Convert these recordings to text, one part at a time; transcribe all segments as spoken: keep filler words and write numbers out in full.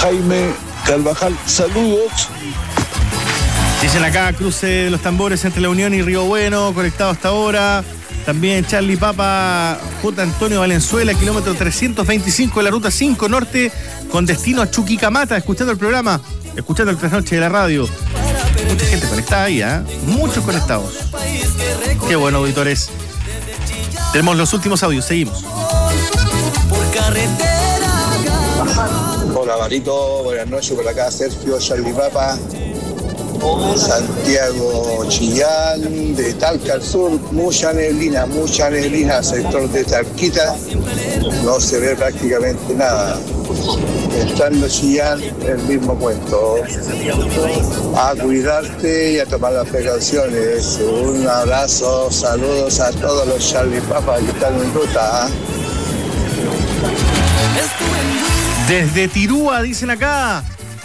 Jaime Carvajal, saludos. Dicen acá, cruce de los tambores entre La Unión y Río Bueno, conectado hasta ahora. También Charlie Papa, J. Antonio Valenzuela, kilómetro trescientos veinticinco de la ruta cinco norte, con destino a Chuquicamata, escuchando el programa, escuchando el trasnoche de la radio. Mucha gente conectada ahí, ¿eh? Muchos conectados. Qué bueno, auditores. Tenemos los últimos audios, seguimos. Hola, Barito, buenas noches, por acá Sergio, Charlie Papa. Santiago Chillán, de Talca al sur, mucha neblina, mucha neblina, sector de Talquita, no se ve prácticamente nada. Entrando Chillán, el mismo cuento. A cuidarte y a tomar las precauciones. Un abrazo, saludos a todos los Charlie Papa que están en ruta. Desde Tirúa, dicen acá.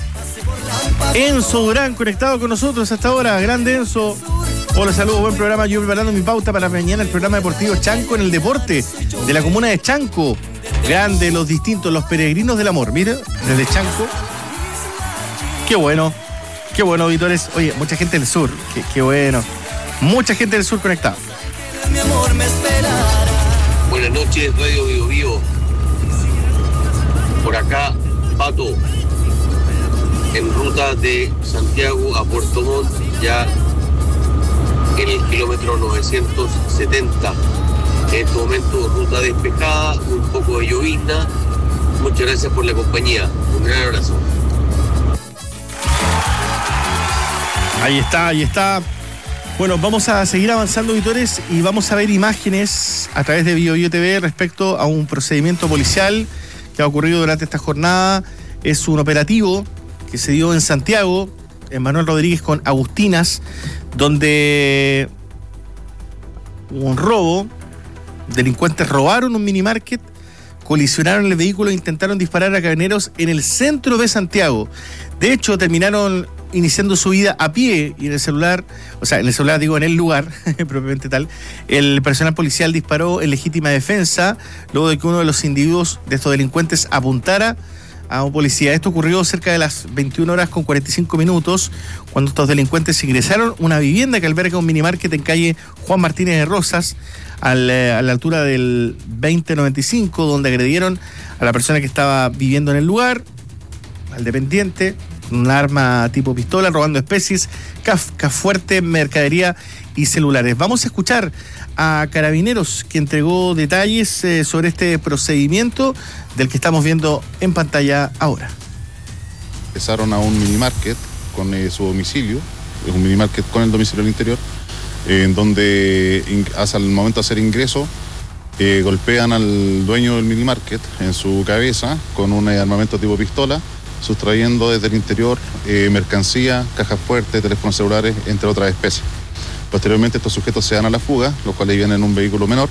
Enzo Durán, conectado con nosotros hasta ahora. Grande Enzo. Hola, saludos, buen programa. Yo preparando mi pauta para mañana el programa deportivo Chanco en el deporte de la comuna de Chanco. Grande, los distintos, los peregrinos del amor. Mira, desde Chanco. Qué bueno. Qué bueno, auditores. Oye, mucha gente del sur. Qué, qué bueno. Mucha gente del sur conectada. Buenas noches, Radio Bio Bio. Por acá, Pato. En ruta de Santiago a Puerto Montt, ya en el kilómetro novecientos setenta. En este momento, ruta despejada, un poco de llovizna. Muchas gracias por la compañía. Un gran abrazo. Ahí está, ahí está. Bueno, vamos a seguir avanzando, auditores, y vamos a ver imágenes a través de Bio Bio T V respecto a un procedimiento policial que ha ocurrido durante esta jornada. Es un operativo que se dio en Santiago, en Manuel Rodríguez con Agustinas, donde hubo un robo, delincuentes robaron un minimarket, colisionaron el vehículo e intentaron disparar a carabineros en el centro de Santiago. De hecho, terminaron iniciando su vida a pie y en el celular, o sea, en el celular digo, en el lugar, propiamente tal, el personal policial disparó en legítima defensa luego de que uno de los individuos de estos delincuentes apuntara a un policía. Esto ocurrió cerca de las veintiuna horas con cuarenta y cinco minutos, cuando estos delincuentes ingresaron a una vivienda que alberga un minimarket en calle Juan Martínez de Rosas, al, eh, a la altura del veinte noventa y cinco, donde agredieron a la persona que estaba viviendo en el lugar, al dependiente, con un arma tipo pistola, robando especies, casca fuerte, mercadería y celulares. Vamos a escuchar a Carabineros, que entregó detalles eh, sobre este procedimiento del que estamos viendo en pantalla ahora. Empezaron a un minimarket con eh, su domicilio, es un minimarket con el domicilio al interior, eh, en donde in, hasta el momento de hacer ingreso eh, golpean al dueño del minimarket en su cabeza con un eh, armamento tipo pistola, sustrayendo desde el interior eh, mercancía, cajas fuertes, teléfonos celulares, entre otras especies. Posteriormente estos sujetos se dan a la fuga, los cuales vienen en un vehículo menor,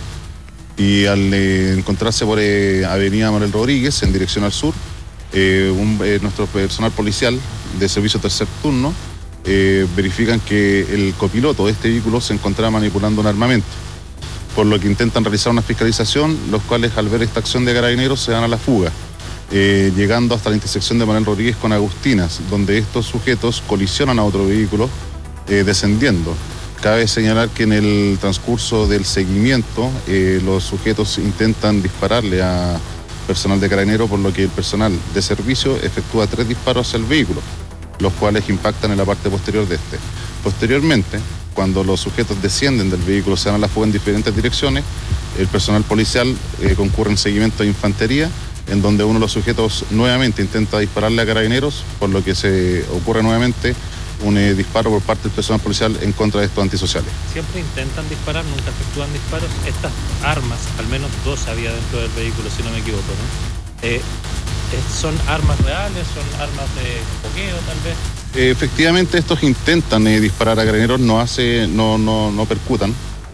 y al eh, encontrarse por eh, Avenida Manuel Rodríguez en dirección al sur, eh, un, eh, nuestro personal policial de servicio tercer turno eh, verifican que el copiloto de este vehículo se encontraba manipulando un armamento, por lo que intentan realizar una fiscalización, los cuales al ver esta acción de Carabineros se dan a la fuga, eh, llegando hasta la intersección de Manuel Rodríguez con Agustinas, donde estos sujetos colisionan a otro vehículo eh, descendiendo. Cabe señalar que en el transcurso del seguimiento eh, los sujetos intentan dispararle a personal de Carabineros, por lo que el personal de servicio efectúa tres disparos hacia el vehículo, los cuales impactan en la parte posterior de este. Posteriormente, cuando los sujetos descienden del vehículo, se dan a la fuga en diferentes direcciones, el personal policial eh, concurre en seguimiento de infantería, en donde uno de los sujetos nuevamente intenta dispararle a Carabineros, por lo que se ocurre nuevamente un eh, disparo por parte del personal policial en contra de estos antisociales. Siempre intentan disparar, nunca efectúan disparos. Estas armas, al menos dos había dentro del vehículo, si no me equivoco, ¿no? Eh, ¿Son armas reales? ¿Son armas de fogueo, tal vez? Eh, efectivamente, estos intentan eh, disparar a Carabineros, no, hace, no, no, no percutan,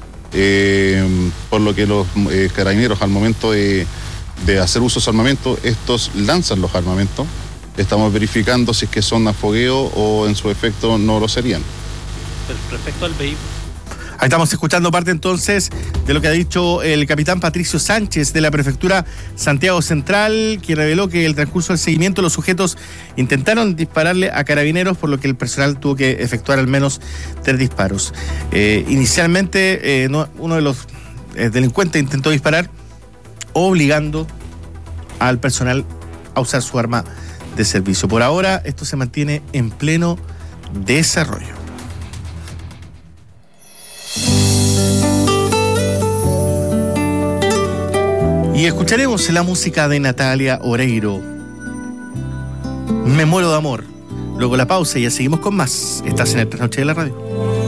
eh, por lo que los eh, Carabineros, al momento de, de hacer uso de su armamento, estos lanzan los armamentos. Estamos verificando si es que son a fogueo o en su efecto no lo serían. Respecto al vehículo. Ahí estamos escuchando parte entonces de lo que ha dicho el capitán Patricio Sánchez de la Prefectura Santiago Central, que reveló que en el transcurso del seguimiento los sujetos intentaron dispararle a carabineros, por lo que el personal tuvo que efectuar al menos tres disparos. Eh, inicialmente eh, no, uno de los eh, delincuentes intentó disparar obligando al personal a usar su arma de servicio. Por ahora esto se mantiene en pleno desarrollo. Y escucharemos la música de Natalia Oreiro, Me muero de amor. Luego la pausa y ya seguimos con más. Estás en esta noche de la radio.